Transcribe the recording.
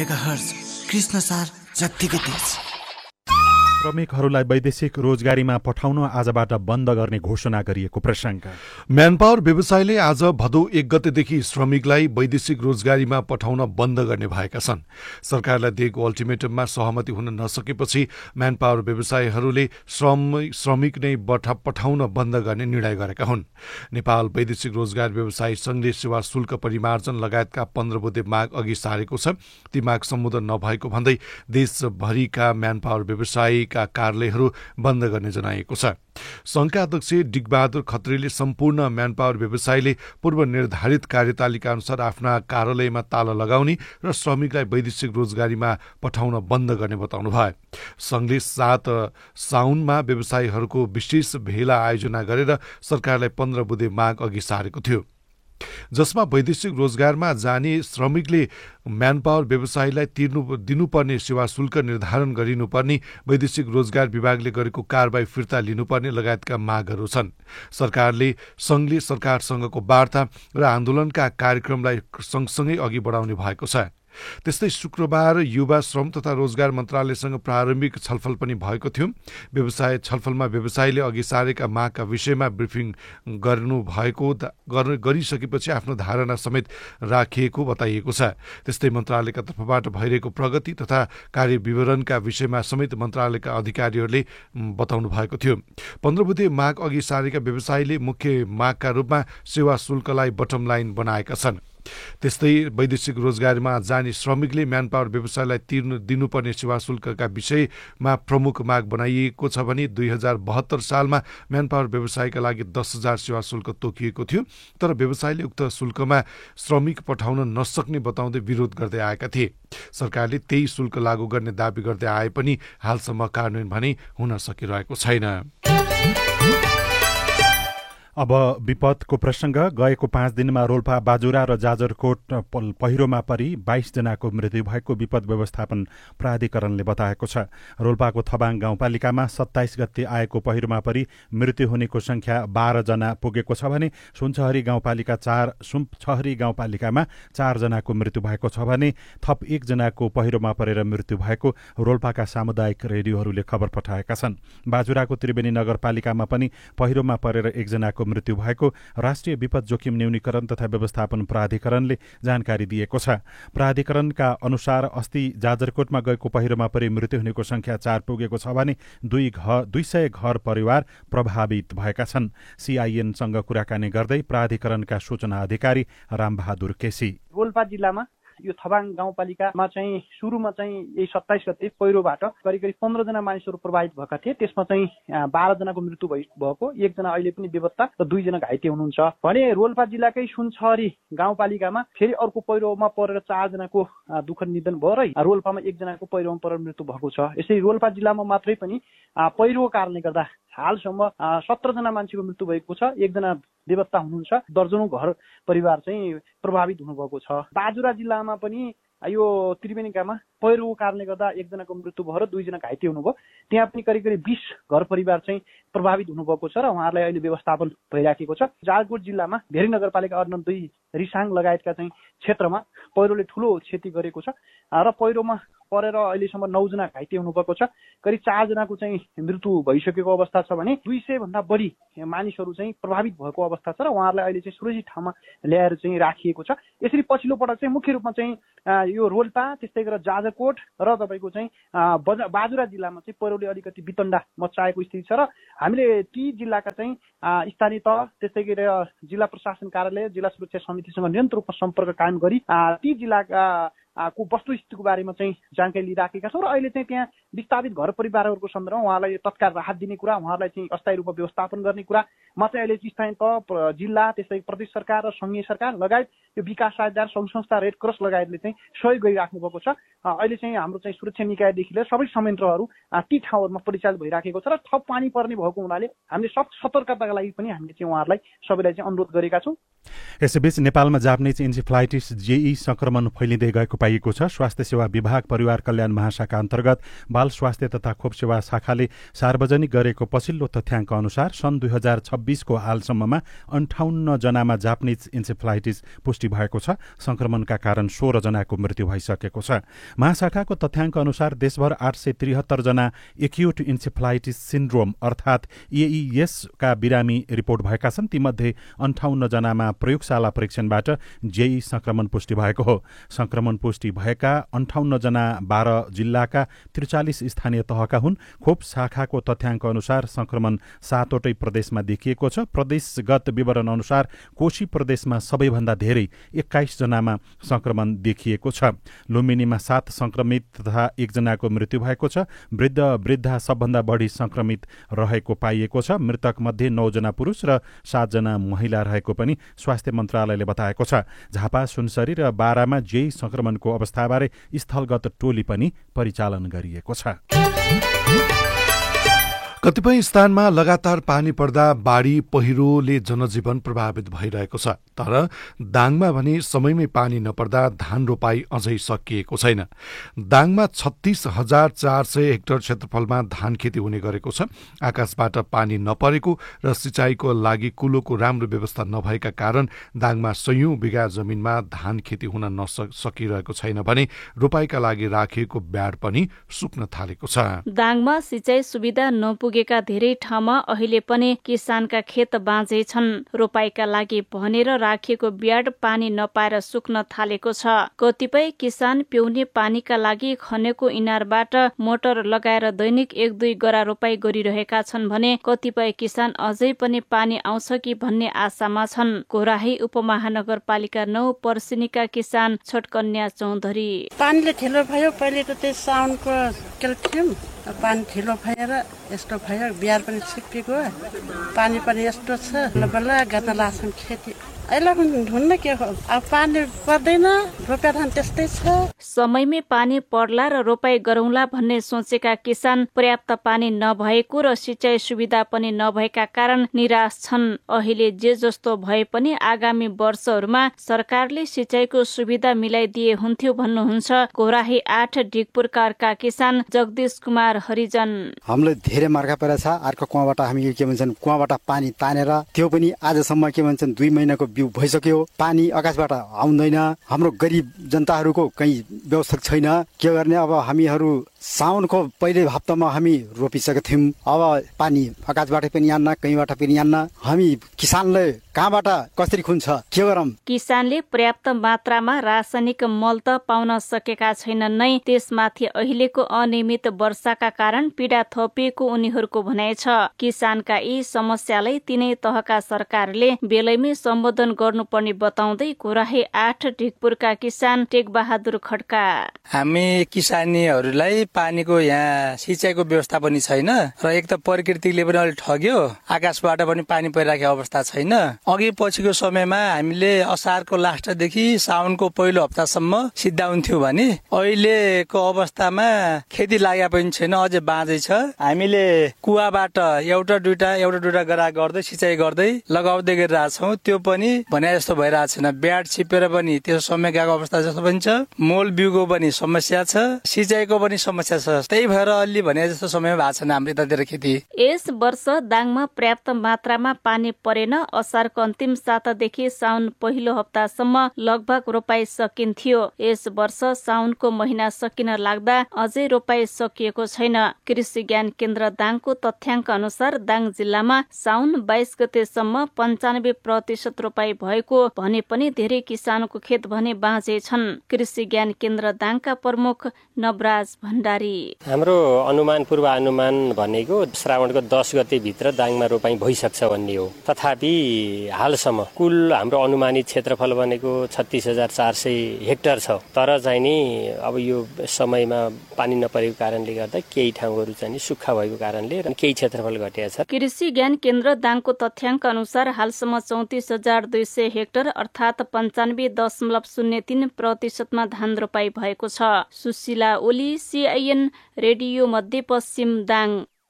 Megahertz Krishna सार जत्तिकै तेज। श्रमिकहरूलाई वैदेशिक रोजगारीमा पठाउन आजबाट बन्द गर्ने घोषणा गरिएको प्रसङ्ग। म्यानपावर व्यवसायले आज भदौ 1 गतेदेखि श्रमिकलाई वैदेशिक रोजगारीमा पठाउन बन्द गर्ने भएका छन्। सरकारलाई दिएको अल्टिमेटममा सहमति हुन नसकेपछि म्यानपावर व्यवसायहरूले श्रमिक नै पठाउन बन्द गर्ने निर्णय गरेका हुन्। नेपाल वैदेशिक रोजगार व्यवसायी संघले सेवा शुल्क परिमार्जन लगायतका 15 बुँदे माग अघि सारेको छ। ती माग सम्बोधन नभएको भन्दै देशभरिका म्यानपावर व्यवसायी कार्यालयहरू बन्द गर्ने जनाइएको छ। संघका अध्यक्ष डिगबहादुर खत्रीले सम्पूर्ण म्यानपावर व्यवसायीले पूर्व निर्धारित कार्यतालिका अनुसार आफ्ना कार्यालयमा ताला लगाउने र श्रमिकलाई वैदेशिक रोजगारीमा पठाउन बन्द गर्ने बताउनुभयो। संघले 7 साउनमा व्यवसायीहरूको विशेष भेला आयोजना गरेर सरकारलाई 15 बुँदे माग अघि सारेको थियो, जसमा वैदेशिक रोजगारमा जाने श्रमिकले म्यानपावर व्यवसायीलाई दिनुपर्ने सेवा शुल्क निर्धारण गरिनुपर्ने, वैदेशिक रोजगार विभागले गरेको कारबाही फिर्ता लिनुपर्ने लगायतका मागहरू छन्। सरकारले संघले सरकारसँगको वार्ता र आन्दोलनका कार्यक्रमलाई सँगसँगै अघि बढाउने भएको छ। त्यस्तै शुक्रबार युवा श्रम तथा रोजगार मन्त्रालयसँग प्रारम्भिक छलफल पनि भएको थियो। व्यवसाय छलफलमा व्यवसायीले अघि सारेका मागका विषयमा ब्रिफिङ गरिसकेपछि आफ्नो धारणा समेत राखिएको बताइएको छ। त्यस्तै मन्त्रालयका तर्फबाट भइरहेको प्रगति तथा कार्य विवरणका विषयमा समेत मन्त्रालयका अधिकारीहरूले बताउनु भएको थियो। 15 बुँदे माग अघि सारेका व्यवसायीले मुख्य मागका रूपमा सेवा शुल्कलाई बटम लाइन बनाएका छन्। त्यस्तै वैदेशिक रोजगारीमा जाने श्रमिकले म्यानपावर व्यवसायलाई दिनुपर्ने सेवा शुल्कका विषयमा प्रमुख माग बनाइएको छ भने 2072 सालमा म्यानपावर व्यवसायका लागि 10,000 सेवा शुल्क तोकिएको थियो, तर व्यवसायले उक्त शुल्कमा श्रमिक पठाउन नसक्ने बताउँदै विरोध गर्दै आएका थिए। सरकारले त्यही शुल्क लागू गर्ने दावी गर्दै आए पनि हालसम्म कार्यान्वयन भने हुन सकिरहेको छैन। अब विपदको प्रसङ्ग। गएको 5 दिनमा रोल्पा, बाजुरा र जाजरकोट पहिरोमा परि 22 जनाको मृत्यु भएको विपद व्यवस्थापन प्राधिकरणले बताएको छ। रोल्पाको थबाङ गाउँपालिकामा 27 गते आएको पहिरोमा परि मृत्यु हुनेको संख्या 12 जना पुगेको छ भने सुनचहरी गाउँपालिकामा 4 जनाको मृत्यु भएको छ भने थप 1 जनाको पहिरोमा परेर मृत्यु भएको रोल्पाका सामुदायिक रेडियोहरूले खबर पठाएका छन्। बाजुराको त्रिवेणी नगरपालिकामा पनि पहिरोमा परेर 1 जनाको मृत्यु भएको राष्ट्रिय विपद जोखिम न्यूनीकरण तथा व्यवस्थापन प्राधिकरणले जानकारी दिएको छ। प्राधिकरणका अनुसार अस्ति जाजरकोटमा गएको पहिरोमा परि मृत्यु हुनेको संख्या 4 पुगेको छ भने 200 घर परिवार प्रभावित भएका छन्। सीआईएनसँग कुराकानी गर्दै प्राधिकरणका सूचना अधिकारी रामबहादुर केसी, रोल्पा जिल्लामा यो थबाङ गाउँपालिकामा चाहिँ सुरुमा चाहिँ यही 27 गते पहिरोबाट करिब 15 जना मानिसहरू प्रभावित भएका थिए। त्यसमा चाहिँ 12 जनाको मृत्यु भएको, 1 जना अहिले पनि बेपत्ता र 2 जना घाइते हुनुहुन्छ भने रोल्पा जिल्लाकै सुनचहरी गाउँपालिकामा फेरि अर्को पहिरोमा परेर 4 जनाको दुःखद निधन भयो र रोल्पामा 1 जनाको पहिरोमा परेर मृत्यु भएको छ। यसरी रोल्पा जिल्लामा मात्रै पनि पहिरोको कारणले गर्दा हालसम्म 17 जना मान्छेको मृत्यु भएको छ, 1 जना बेपत्ता हुनुहुन्छ, दर्जनौं घर परिवार चाहिँ प्रभावित हुनुभएको छ। बाजुरा जिल्लामा पनि यो त्रिवेणीकामा पहिरोको कारणले गर्दा 1 जनाको मृत्यु भयो र 2 जना घाइते हुनुभयो। त्यहाँ पनि करिब 20 घर परिवार चाहिँ प्रभावित हुनुभएको छ र उहाँहरूलाई अहिले व्यवस्थापन भइराखेको छ। जाजरकोट जिल्लामा धेरै नगरपालिका अर्न 2 रिसाङ लगायतका चाहिँ क्षेत्रमा पहिरोले ठूलो क्षति गरेको छ र पहिरोमा परेर अहिलेसम्म 9 जना घाइते हुनुभएको छ। करिब 4 जनाको चाहिँ मृत्यु भइसकेको अवस्था छ भने 200 भन्दा बढी मानिसहरू चाहिँ प्रभावित भएको अवस्था छ र उहाँहरूलाई अहिले चाहिँ सुरक्षित ठाउँमा ल्याएर चाहिँ राखिएको छ। यसरी पछिल्लो पटक चाहिँ मुख्य रूपमा चाहिँ यो रोल्पा, त्यस्तै गरेर जाजरकोट र तपाईको चाहिँ बाजुरा जिल्लामा चाहिँ पहिरोले अलिकति वितण्डा मचाएको स्थिति छ र हामीले ती जिल्लाका चाहिँ स्थानीय तह, त्यस्तै गरेर जिल्ला प्रशासन कार्यालय, जिल्ला सुरक्षा समितिसँग निरन्तर रूपमा सम्पर्क कायम गरी ती जिल्लाका को वस्तुस्थितिको बारेमा चाहिँ जानकारी लिइराखेका छौँ र अहिले चाहिँ त्यहाँ विस्थापित घर परिवारहरूको सन्दर्भमा उहाँलाई तत्काल राहत दिने कुरा, उहाँहरूलाई चाहिँ अस्थायी रूपमा व्यवस्थापन गर्ने कुरामा चाहिँ अहिले स्थानीय तह, जिल्ला, त्यस्तै प्रदेश सरकार र संघीय सरकार लगायत यो विकास साझेदार सङ्घ संस्था, रेड क्रस लगायतले चाहिँ सहयोग गरिराख्नु भएको छ। अहिले चाहिँ हाम्रो चाहिँ सुरक्षा निकायदेखि लिएर सबै संयन्त्रहरू ती ठाउँहरूमा परिचालित भइराखेको छ र थप पानी पर्ने भएको हुनाले हामीले सतर्कताका लागि पनि हामीले चाहिँ उहाँहरूलाई सबैलाई चाहिँ अनुरोध गरेका छौँ। यसैबीच नेपालमा जापानिज इन्सेफ्लाइटिस जेई संक्रमण फैलिँदै गएको पाइएको छ। स्वास्थ्य सेवा विभाग परिवार कल्याण महाशाखा अन्तर्गत बाल स्वास्थ्य तथा खोप सेवा शाखाले सार्वजनिक गरेको पछिल्लो तथ्याङ्क अनुसार सन् 2026 को हालसम्ममा 58 जनामा जापानिज इन्सेफ्लाइटिस पुष्टि भएको छ। संक्रमणका कारण 16 जनाको मृत्यु भइसकेको छ। महाशाखाको तथ्याङ्क अनुसार देशभर 873 जना एक्युट इन्सेफ्लाइटिस सिन्ड्रोम अर्थात् एइएस का बिरामी रिपोर्ट भएका छन्। तीमध्ये 58 जनामा प्रयोगशाला परीक्षणबाट जेई संक्रमण पुष्टि भएको हो। संक्रमण पुष्टि भएका 58 जना 12 जिल्लाका 43 स्थानीय तहका हुन्। खोप शाखाको तथ्याङ्क अनुसार संक्रमण 7वटै प्रदेशमा देखिएको छ। प्रदेशगत विवरण अनुसार कोशी प्रदेशमा सबैभन्दा धेरै 21 जनामा संक्रमण देखिएको छ। लुम्बिनीमा 7 संक्रमित तथा 1 जनाको मृत्यु भएको छ। वृद्धा सबभन्दा बढी संक्रमित रहेको पाइएको छ। मृतक मध्ये 9 जना पुरुष र 7 जना महिला रहेको पनि स्वास्थ्य मन्त्रालयले बताएको छ। झापा, सुनसरी र बारामा जेई संक्रमणको अवस्थाबारे स्थलगत टोली पनि परिचालन गरिएको छ। कतिपय स्थानमा लगातार पानी पर्दा बाढी पहिरोले जनजीवन प्रभावित भइरहेको छ। तर दाङमा भने समयमै पानी नपर्दा धान रोपाई अझै सकिएको छैन। दाङमा 36,400 हेक्टर क्षेत्रफलमा धान खेती हुने गरेको छ। आकाशबाट पानी नपरेको र सिँचाइको लागि कुलोको राम्रो व्यवस्था नभएका कारण दाङमा सयौं बिघा जमिनमा धान खेती हुन नसकिरहेको छैन भने रोपाईका लागि राखिएको ब्याड पनि सुक्न थालेको छ। दाङमा सिँचाइ सुविधा नपुगेका धेरै ठाउँमा अहिले पनि किसानका खेत बाँझै छन्। रोपाईका लागि भनेर राखिएको ब्याड पानी नपाएर सुक्न थालेको छ। कतिपय किसान पिउने पानीका लागि खनेको इनारबाट मोटर लगाएर दैनिक 1-2 गरा रोपाई गरिरहेका छन् भने कतिपय किसान अझै पनि पानी आउँछ कि भन्ने आशामा छन्। घोराही उपमहानगरपालिका 9 पर्सिनीका किसान छोटकन्या चौधरी। पानीले ढिलो भयो, पहिले त त्यो साउनको थियौँ, पानी ढिलो भएर यस्तो भयो, बिहार पनि छिप्पिएको, पानी पनि यस्तो छ, बल्ल गर्न लाग्छौँ खेती। अहिले हुन्न के हो, अब पानी पर्दैन, रोप्या धान त्यस्तै छ। समयमै पानी पर्ला र रोपाई गरौँला भन्ने सोचेका किसान पर्याप्त पानी नभएको र सिँचाइ सुविधा पनि नभएका कारण निराश छन्। अहिले जे जस्तो भए पनि आगामी वर्षहरूमा सरकारले सिँचाइको सुविधा मिलाइदिए हुन्थ्यो भन्नुहुन्छ घोराही 8 ढिकपुरका किसान जगदीश कुमार हरिजन। हामीलाई धेरै मार्का परेको छ। अर्को कुवाबाट हामी के भन्छन्, कुवाबाट पानी तानेर त्यो पनि आजसम्म के भन्छन् 2 महिनाको बिउ भइसक्यो, पानी आकाशबाट आउँदैन। हाम्रो गरिब जनताहरूको कहीँ व्यवस्था छैन, के गर्ने। अब हामीहरू साउनको पहिले हप्तामा हामी रोपिसकेका थियौँ। अब पानी आकाशबाट पनि आन्न, कहीँबाट पनि आन्न। हामी किसानले कहाँबाट कसरी खुन्छ, के गरौँ। किसानले पर्याप्त मात्रामा रासायनिक मल त पाउन सकेका छैनन् नै, त्यसमाथि अहिलेको अनियमित वर्षाका कारण पीडा थपिएको उनीहरूको भनाइ छ। किसानका यी समस्यालाई तिनै तहका सरकारले बेलैमै सम्बोधन गर्नुपर्ने बताउँदै घोराही 8 ढिकपुरका किसान टेकबहादुर खड्का। हामी किसानीहरूलाई पानीको यहाँ सिँचाइको व्यवस्था पनि छैन र एक त प्रकृतिले पनि अलिक ठग्यो, आकाशबाट पनि पानी परिराखेको अवस्था छैन। अघि पछिको समयमा हामीले असारको लास्टदेखि साउनको पहिलो हप्तासम्म सिद्धा हुन्थ्यो भने अहिलेको अवस्थामा खेती लागेको पनि छैन, अझै बाँझै छ। हामीले कुवाबाट एउटा दुईटा गरा गर्दै सिँचाइ गर्दै लगाउँदै गरिरहेछौँ, त्यो पनि भने जस्तो भइरहेको छैन। ब्याड छिपेर पनि त्यो समय गएको अवस्था जस्तो पनि छ। मोल बिउको पनि समस्या छ, सिँचाइको पनि समस्या छ। त्यही भएर अलि भने जस्तो समय भएको छैन हाम्रो यतातिर खेती। यस वर्ष दाङमा पर्याप्त मात्रामा पानी परेन। असारको अन्तिम सातादेखि साउन पहिलो हप्तासम्म लगभग रोपाई सकिन्थ्यो। यस वर्ष साउनको महिना सकिन लाग्दा अझै रोपाई सकिएको छैन। कृषि ज्ञान केन्द्र दाङको तथ्याङ्क अनुसार दाङ जिल्लामा साउन 22 गतेसम्म 95% रोपाई भएको भने पनि धेरै किसानको खेत भने बाँझे छन्। कृषि ज्ञान केन्द्र दाङका प्रमुख नवराज भण्डारी। हाम्रो अनुमान पूर्वानुमान भनेको श्रावणको 10 गते भित्र दाङमा रोपाई भइसक्छ भन्ने हो। तथापि हालसम्म कुल हाम्रो अनुमानित क्षेत्रफल भनेको 36,400 हेक्टर छ। तर चाहिँ नि अब यो समयमा पानी नपरेको कारणले गर्दा केही ठाउँहरू चाहिँ सुक्खा भएको कारणले केही क्षेत्रफल घटेको छ। कृषि ज्ञान केन्द्र दाङको तथ्याङ्क अनुसार हालसम्म 34,200 हेक्टर अर्थात् 95.03% मा धान रोपाई भएको छ। सुशीला ओली, CIN रेडियो मध्यपश्चिम दाङ।